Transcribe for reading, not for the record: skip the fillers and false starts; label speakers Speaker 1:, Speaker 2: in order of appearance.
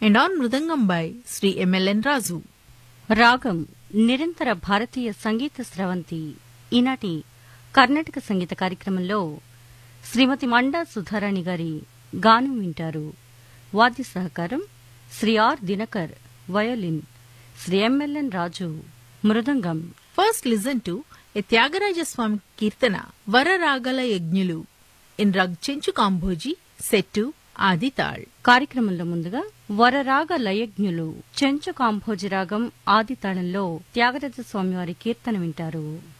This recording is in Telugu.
Speaker 1: and on Mridangam by Sri M.L.N. Raju.
Speaker 2: రాగం నిరంతర భారతీయ సంగీత స్రవంతి. ఈనాటి కర్ణాటక సంగీత కార్యక్రమంలో శ్రీమతి మండా సుధారాణి గారి గానం వింటారు. వాద్య సహకారం Shri are Dinakar violin, Shri M.L.N. Raju mridangam.
Speaker 1: First listen to a Tyagaraja Swami Kirtana Vararagala Yajñulu in Rag Chenchu Kambhoji set to ఆదితాళ్.
Speaker 2: కార్యక్రమంలో ముందుగా వరరాగ లయజ్ఞులు చెంచు కాంభోజి రాగం ఆదితాళంలో త్యాగరాజ స్వామివారి కీర్తన వింటారు.